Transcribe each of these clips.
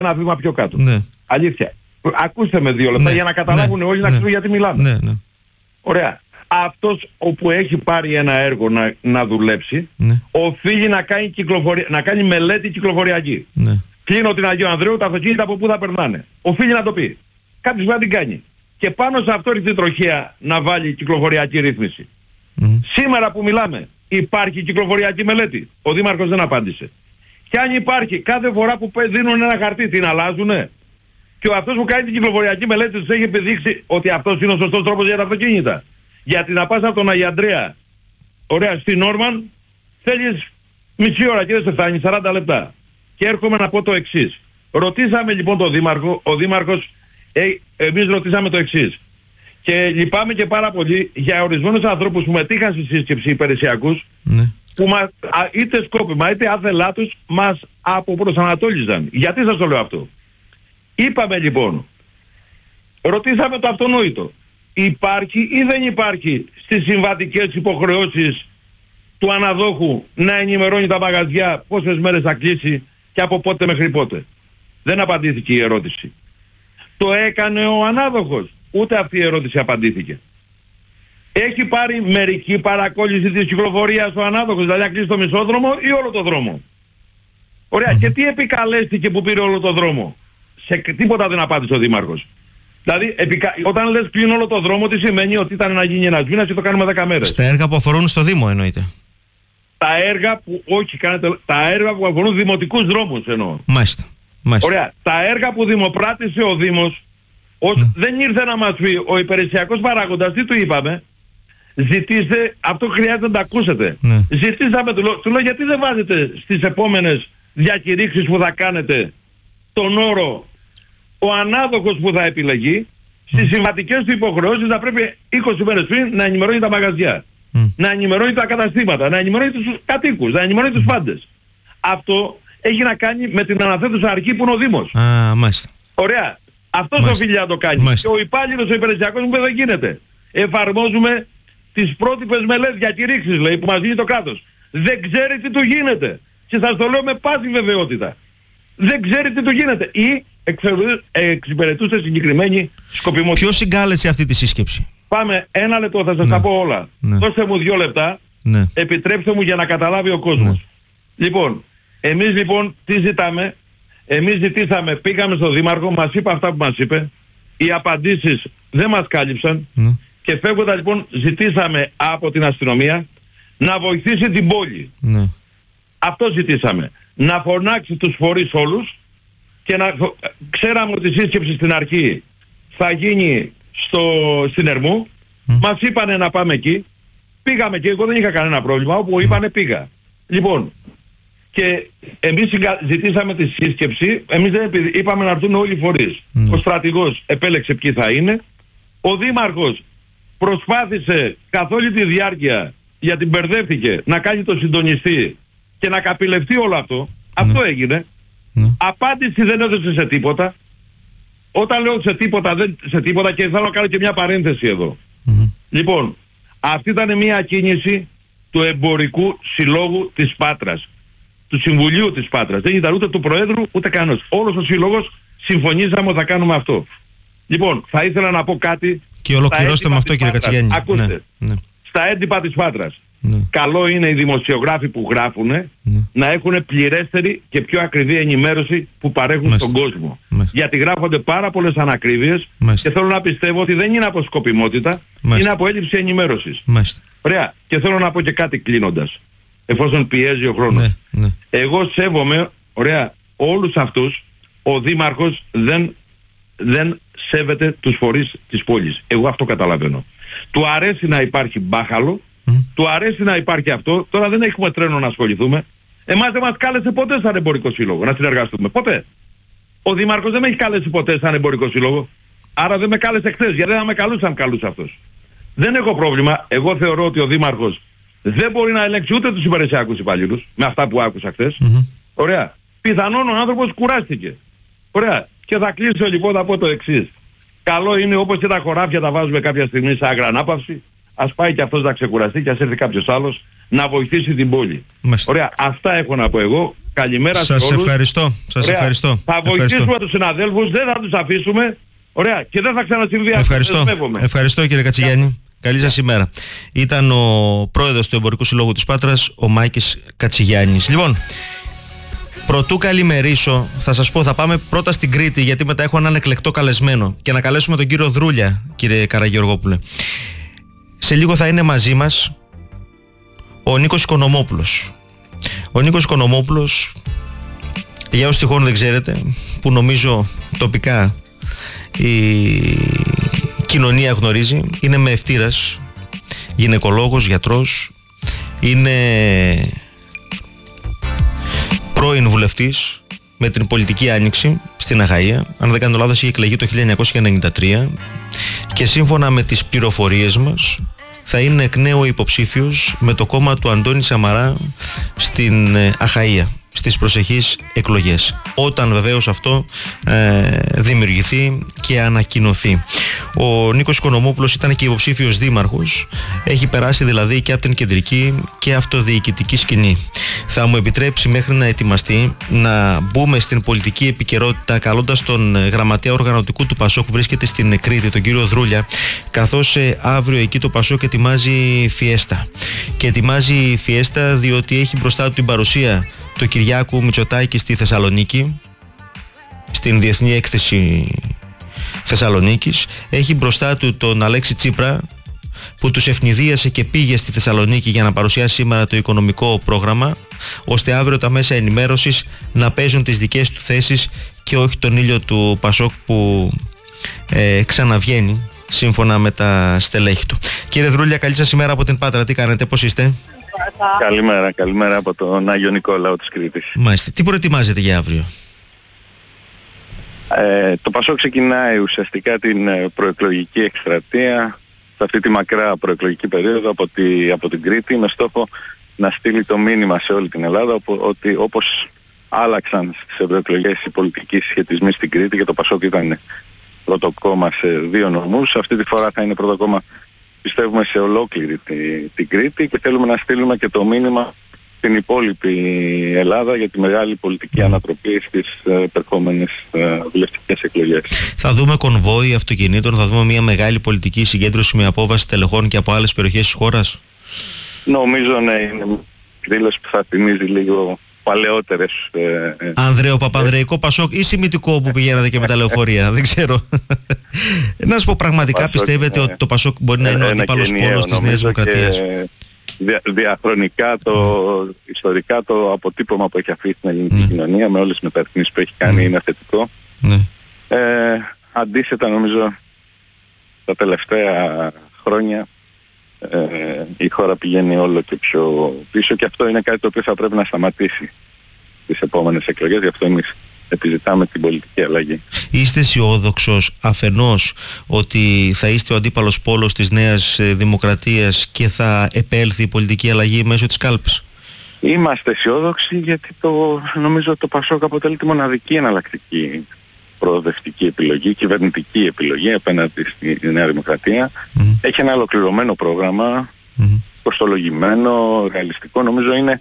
ένα βήμα πιο κάτω. Ναι. Αλήθεια. Ακούστε με 2 λεπτά για να καταλάβουν όλοι να ξέρουν γιατί μιλάμε. Ναι, ναι. Ωραία. Αυτός όπου έχει πάρει ένα έργο να δουλέψει, οφείλει να κάνει, να κάνει μελέτη κυκλοφοριακή. Ναι. Κλείνω την Αγίου Ανδρέου, τα αυτοκίνητα από πού θα περνάνε. Οφείλει να το πει. Κάποιος πρέπει να την κάνει. Και πάνω σε αυτό ήρθε η τροχέα να βάλει κυκλοφοριακή ρύθμιση. Σήμερα που μιλάμε, υπάρχει κυκλοφοριακή μελέτη. Ο Δήμαρχος δεν απάντησε. Και αν υπάρχει, κάθε φορά που δίνουν ένα χαρτί, την αλλάζουνε. Και αυτός που κάνει την κυκλοφοριακή μελέτη τους έχει επιδείξει ότι αυτός είναι ο σωστός τρόπος για τα αυτοκίνητα. Γιατί να πας από τον Αγιαντρέα, ωραία, στην Όρμαν, θέλεις μισή ώρα και δεν σε φτάνει, 40 λεπτά. Και έρχομαι να πω το εξής. Ρωτήσαμε λοιπόν τον Δήμαρχο, ο Δήμαρχος, εμείς ρωτήσαμε το εξής. Και λυπάμαι και πάρα πολύ για ορισμένους ανθρώπους που μετήχαν στη σύσκεψη υπηρεσιακούς, που είτε σκόπιμα είτε άθελά τους μας αποπροσανατόλιζαν. Γιατί σας το λέω αυτό? Είπαμε λοιπόν, ρωτήσαμε το αυτονόητο. Υπάρχει ή δεν υπάρχει στις συμβατικές υποχρεώσεις του αναδόχου να ενημερώνει τα μαγαζιά πόσες μέρες θα κλείσει και από πότε μέχρι πότε? Δεν απαντήθηκε η ερώτηση. Το έκανε ο ανάδοχος? Ούτε αυτή η ερώτηση απαντήθηκε. Έχει πάρει μερική παρακόλληση της κυκλοφορίας ο ανάδοχος, δηλαδή να κλείσει το μισό δρόμο ή όλο το δρόμο? Ωραία. Και τι επικαλέστηκε που πήρε όλο το δρόμο? Σε τίποτα δεν απάντησε ο Δήμαρχος. Δηλαδή, όταν λες κλείνω όλο το δρόμο, τι σημαίνει? Ότι ήταν να γίνει ένας μήνας και το κάνουμε 10 μέρες. Στα έργα που αφορούν στο Δήμο εννοείται. Τα έργα που, όχι κάνετε, τα έργα που αφορούν δημοτικούς δρόμους εννοώ. Μάλιστα. Ωραία. Τα έργα που δημοπράτησε ο Δήμος, δεν ήρθε να μας πει ο υπηρεσιακός παράγοντας, τι του είπαμε? Ζητήστε, αυτό χρειάζεται να τα ακούσετε. Ζητήσαμε, του λέω γιατί δεν βάζετε στις επόμενες διακηρύξεις που θα κάνετε τον όρο ο ανάδοχος που θα επιλεγεί στις συμβατικές του υποχρεώσεις θα πρέπει 20 μέρες πριν να ενημερώνει τα μαγαζιά, να ενημερώνει τα καταστήματα, να ενημερώνει τους κατοίκους, να ενημερώνει τους πάντες. Αυτό έχει να κάνει με την αναθέτουσα αρχή που είναι ο Δήμος. Μάλιστα. Ωραία. Αυτός οφείλει να το κάνει. Και ο υπάλληλος ο υπηρεσιακός μου δεν γίνεται. Εφαρμόζουμε τις πρότυπες μελέτες διακηρύξεις, λέει, που μας δίνει το κράτος. Δεν ξέρει τι του γίνεται. Και σας το λέω με πάση βεβαιότητα. Δεν ξέρει τι του γίνεται. Ή εξυπηρετούσε συγκεκριμένη σκοπιμότητα. Ποιος συγκάλεσε αυτή τη σύσκεψη? Πάμε, 1 λεπτό, θα σας τα πω όλα. Δώστε μου 2 λεπτά, επιτρέψτε μου για να καταλάβει ο κόσμος. Λοιπόν, εμείς λοιπόν τι ζητάμε? Εμείς ζητήσαμε, πήγαμε στον Δήμαρχο, μας είπε αυτά που μας είπε, οι απαντήσεις δεν μας κάλυψαν και φεύγοντας λοιπόν ζητήσαμε από την αστυνομία να βοηθήσει την πόλη. Αυτό ζητήσαμε. Να φωνάξει τους φορείς όλους και να... Ξέραμε ότι η σύσκεψη στην αρχή θα γίνει στην Ερμού. Μας είπανε να πάμε εκεί. Πήγαμε εκεί, εγώ δεν είχα κανένα πρόβλημα. Όπου είπανε πήγα. Λοιπόν, και εμείς ζητήσαμε τη σύσκεψη. Εμείς δεν είπαμε να έρθουν όλοι οι φορείς. Ο στρατηγός επέλεξε ποιοι θα είναι. Ο Δήμαρχος προσπάθησε καθ' όλη τη διάρκεια, γιατί μπερδεύτηκε, να κάνει το συντονιστή και να καπηλευτεί όλο αυτό. Αυτό έγινε. Απάντηση δεν έδωσε σε τίποτα. Όταν λέω σε τίποτα και θέλω να κάνω και μια παρένθεση εδώ. Λοιπόν, αυτή ήταν μια κίνηση του Εμπορικού Συλλόγου της Πάτρας. Του Συμβουλίου της Πάτρας. Δεν ήταν ούτε του Προέδρου ούτε κανένας. Όλος ο Σύλλογος συμφωνήσαμε ότι θα κάνουμε αυτό. Λοιπόν, θα ήθελα να πω κάτι. Και ολοκληρώστε με αυτό, κύριε Κατσιγέννη. Ακούστε. Στα έντυπα της Πάτρας. Καλό είναι οι δημοσιογράφοι που γράφουν να έχουν πληρέστερη και πιο ακριβή ενημέρωση που παρέχουν στον κόσμο. Γιατί γράφονται πάρα πολλές ανακρίβειες και θέλω να πιστεύω ότι δεν είναι από σκοπιμότητα, είναι από έλλειψη ενημέρωσης. Ωραία. Και θέλω να πω και κάτι κλείνοντας, εφόσον πιέζει ο χρόνος. Εγώ σέβομαι, ωραία, όλους αυτούς. Ο Δήμαρχος δεν σέβεται τους φορείς της πόλης. Εγώ αυτό καταλαβαίνω. Του αρέσει να υπάρχει μπάχαλο, του αρέσει να υπάρχει αυτό. Τώρα δεν έχουμε τρένο να ασχοληθούμε. Εμάς δεν μας κάλεσε ποτέ σαν εμπορικό σύλλογο να συνεργαστούμε. Ποτέ. Ο Δήμαρχος δεν με έχει κάλεσει ποτέ σαν εμπορικό σύλλογο. Άρα δεν με κάλεσε χθες. Γιατί δεν θα με καλούσε αν καλούσε αυτός. Δεν έχω πρόβλημα. Εγώ θεωρώ ότι ο Δήμαρχος δεν μπορεί να ελέγξει ούτε τους υπηρεσιακούς υπαλλήλους με αυτά που άκουσα χθες. Ωραία. Πιθανόν ο άνθρωπος κουράστηκε. Ωραία. Και θα κλείσω λοιπόν να πω το εξής. Καλό είναι, όπως και τα χωράφια τα βάζουμε κάποια στιγμή σε άγρα ανάπαυση, ας πάει και αυτός να ξεκουραστεί και ας έρθει κάποιος άλλος να βοηθήσει την πόλη. Ωραία. Αυτά έχω να πω εγώ. Καλημέρα σε όλους. Σας ευχαριστώ. Θα βοηθήσουμε τους συναδέλφους, δεν θα τους αφήσουμε. Ωραία. Και δεν θα ξανασυμβεί αυτό. Ευχαριστώ κύριε Κατσιγιάννη. Καλή σας ημέρα. Ήταν ο πρόεδρος του Εμπορικού Συλλόγου της Πάτρας, ο Μάκης Κατσιγιάννης. Λοιπόν, πρωτού καλημερίσω, θα σας πω, θα πάμε πρώτα στην Κρήτη, γιατί μετά έχω έναν εκλεκτό καλεσμένο, και να καλέσουμε τον κύριο Δρούλια, κύριε Καραγεωργόπουλε. Σε λίγο θα είναι μαζί μας ο Νίκος Οικονομόπουλος. Ο Νίκος Οικονομόπουλος, για όσοι τυχόν δεν ξέρετε, που νομίζω τοπικά η κοινωνία γνωρίζει, είναι μεευτήρας, γυναικολόγος, γιατρός, είναι πρώην βουλευτής με την πολιτική άνοιξη στην Αχαΐα. Αν δεν κάνω λάθος, είχε εκλεγεί το 1993 και σύμφωνα με τις πληροφορίες μας θα είναι εκ νέου υποψήφιος με το κόμμα του Αντώνη Σαμαρά στην Αχαΐα στις προσεχείς εκλογές, όταν βεβαίως αυτό δημιουργηθεί και ανακοινωθεί. Ο Νίκος Οικονομόπουλος ήταν και υποψήφιος δήμαρχος, έχει περάσει δηλαδή και από την κεντρική και αυτοδιοικητική σκηνή. Θα μου επιτρέψει, μέχρι να ετοιμαστεί, να μπούμε στην πολιτική επικαιρότητα, καλώντας τον γραμματέα οργανωτικού του Πασόκ που βρίσκεται στην Κρήτη, τον κύριο Δρούλια, καθώς αύριο εκεί το Πασόκ ετοιμάζει φιέστα. Και ετοιμάζει φιέστα διότι έχει μπροστά του την παρουσία του Κυριάκου Μητσοτάκη στη Θεσσαλονίκη, στην Διεθνή Έκθεση Θεσσαλονίκης. Έχει μπροστά του τον Αλέξη Τσίπρα, που τους ευνηδίασε και πήγε στη Θεσσαλονίκη για να παρουσιάσει σήμερα το οικονομικό πρόγραμμα, ώστε αύριο τα μέσα ενημέρωσης να παίζουν τις δικές του θέσεις και όχι τον ήλιο του Πασόκ που ξαναβγαίνει σύμφωνα με τα στελέχη του. Κύριε Δρούλια, καλή σας ημέρα από την Πάτρα. Τι κάνετε, πώς είστε? Καλημέρα από τον Άγιο Νικόλαο της Κρήτης. Μάλιστα. Τι προετοιμάζετε για αύριο? Το Πασόκ ξεκινάει ουσιαστικά την προεκλογική εκστρατεία σε αυτή τη μακρά προεκλογική περίοδο από την Κρήτη, με στόχο να στείλει το μήνυμα σε όλη την Ελλάδα ότι όπως άλλαξαν στις ευρωεκλογές οι πολιτικοί σχετισμοί στην Κρήτη, και το Πασόκ ήταν πρώτο κόμμα σε 2 νομούς, αυτή τη φορά θα είναι πρώτο κόμμα, πιστεύουμε, σε ολόκληρη την Κρήτη, και θέλουμε να στείλουμε και το μήνυμα στην υπόλοιπη Ελλάδα για τη μεγάλη πολιτική ανατροπή στις επερχόμενες βουλευτικές εκλογές. Θα δούμε κονβόι αυτοκινήτων, θα δούμε μια μεγάλη πολιτική συγκέντρωση με απόβαση τελεχών και από άλλες περιοχές της χώρας? Νομίζω ναι, είναι μια δήλωση που θα θυμίζει λίγο παλαιότερες... Ανδρέο Παπανδρεϊκό Πασόκ ή σημητικό που πηγαίνατε και με τα λεωφορεία, δεν ξέρω. Να σας πω, πραγματικά Πασόκ, πιστεύετε ότι το Πασόκ μπορεί να είναι ο αντίπαλος πόλος της Νέας Δημοκρατίας? Διαχρονικά, ιστορικά το αποτύπωμα που έχει αφήσει στην ελληνική κοινωνία με όλες τις μεταρρυθμίσεις που έχει κάνει είναι θετικό. Αντίθετα, νομίζω τα τελευταία χρόνια η χώρα πηγαίνει όλο και πιο πίσω, και αυτό είναι κάτι το οποίο θα πρέπει να σταματήσει τις επόμενες εκλογές. Γι' αυτό εμείς επιζητάμε την πολιτική αλλαγή. Είστε αισιόδοξος αφενός ότι θα είστε ο αντίπαλος πόλος της Νέας Δημοκρατίας και θα επέλθει η πολιτική αλλαγή μέσω της κάλπης? Είμαστε αισιόδοξοι, γιατί νομίζω το Πασόκ αποτελεί τη μοναδική εναλλακτική προοδευτική επιλογή, κυβερνητική επιλογή απέναντι στη Νέα Δημοκρατία. Έχει ένα ολοκληρωμένο πρόγραμμα, κοστολογημένο, ρεαλιστικό. Νομίζω είναι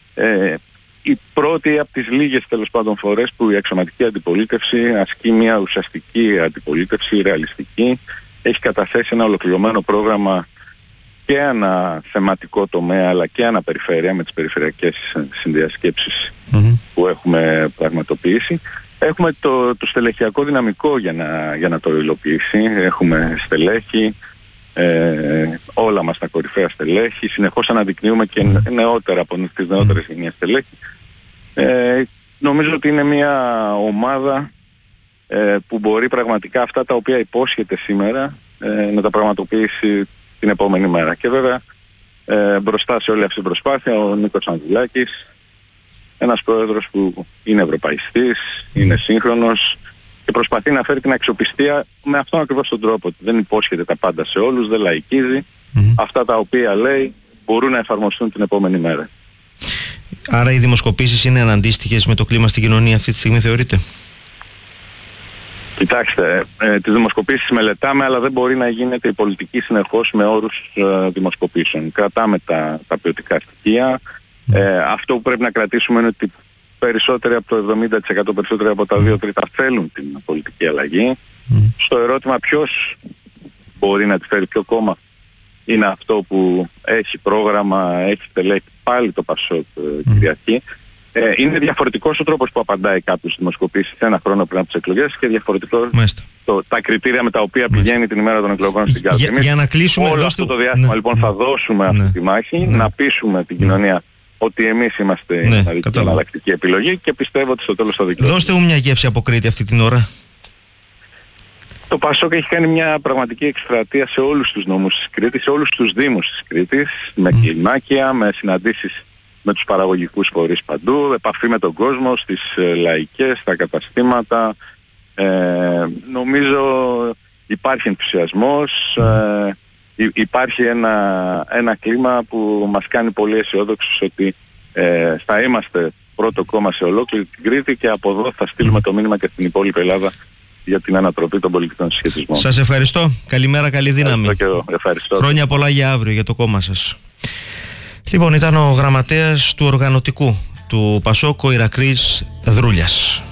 η πρώτη από τις λίγες, τέλος πάντων, φορές που η αξιωματική αντιπολίτευση ασκεί μια ουσιαστική αντιπολίτευση, ρεαλιστική. Έχει καταθέσει ένα ολοκληρωμένο πρόγραμμα και ένα θεματικό τομέα, αλλά και αναπεριφέρεια, με τις περιφερειακές συνδιασκέψεις που έχουμε πραγματοποιήσει. Έχουμε το στελεχειακό δυναμικό για να το υλοποιήσει. Έχουμε στελέχη, όλα μας τα κορυφαία στελέχη. Συνεχώς αναδεικνύουμε και νεότερα από τις νεότερες γενιές στελέχη. Νομίζω ότι είναι μια ομάδα που μπορεί πραγματικά αυτά τα οποία υπόσχεται σήμερα να τα πραγματοποιήσει την επόμενη μέρα. Και βέβαια μπροστά σε όλη αυτή την προσπάθεια ο Νίκος Ανδρουλάκης, ένας πρόεδρος που είναι ευρωπαϊστής, είναι σύγχρονος και προσπαθεί να φέρει την αξιοπιστία με αυτόν ακριβώς τον τρόπο. Δεν υπόσχεται τα πάντα σε όλους, δεν λαϊκίζει. Αυτά τα οποία λέει μπορούν να εφαρμοστούν την επόμενη μέρα. Άρα οι δημοσκοπήσεις είναι αναντίστοιχες με το κλίμα στην κοινωνία αυτή τη στιγμή, θεωρείτε? Κοιτάξτε, τις δημοσκοπήσεις μελετάμε, αλλά δεν μπορεί να γίνεται η πολιτική συνεχώς με όρους δημοσκοπήσεων. Κρατάμε τα ποιοτικά στοιχεία. Αυτό που πρέπει να κρατήσουμε είναι ότι περισσότεροι από το 70%, περισσότεροι από τα 2 τρίτα θέλουν την πολιτική αλλαγή. Στο ερώτημα ποιος μπορεί να τη φέρει, ποιο κόμμα είναι αυτό που έχει πρόγραμμα, έχει στελέχη, πάλι το ΠΑΣΟΚ Κυριακή. Είναι διαφορετικός ο τρόπος που απαντάει κάποιος στις δημοσκοπήσεις ένα χρόνο πριν από τις εκλογές και διαφορετικό τα κριτήρια με τα οποία πηγαίνει την ημέρα των εκλογών στην κάλπη. Για να κλείσουμε όλο αυτό το διάστημα λοιπόν θα δώσουμε αυτή τη μάχη, να πείσουμε την κοινωνία ότι εμείς είμαστε η εναλλακτική επιλογή και πιστεύω ότι στο τέλος θα δικαιωθεί. Δώστε μου μια γεύση από Κρήτη αυτή την ώρα. Το ΠΑΣΟΚ έχει κάνει μια πραγματική εκστρατεία σε όλους τους νόμους της Κρήτης, σε όλους τους δήμους της Κρήτης, με κλιμάκια, με συναντήσεις με τους παραγωγικούς φορείς παντού, επαφή με τον κόσμο, στις λαϊκές, στα καταστήματα. Νομίζω υπάρχει ενθουσιασμός, υπάρχει ένα κλίμα που μας κάνει πολύ αισιόδοξους ότι θα είμαστε πρώτο κόμμα σε ολόκληρη την Κρήτη και από εδώ θα στείλουμε το μήνυμα και στην υπόλοιπη Ελλάδα για την ανατροπή των πολιτικών συσχετισμών. Σας ευχαριστώ. Καλημέρα, καλή δύναμη. Ευχαριστώ. Χρόνια πολλά για αύριο για το κόμμα σας. Λοιπόν, ήταν ο γραμματέας του οργανωτικού του ΠΑΣΟΚ, ο Ηρακλής Δρούλιας.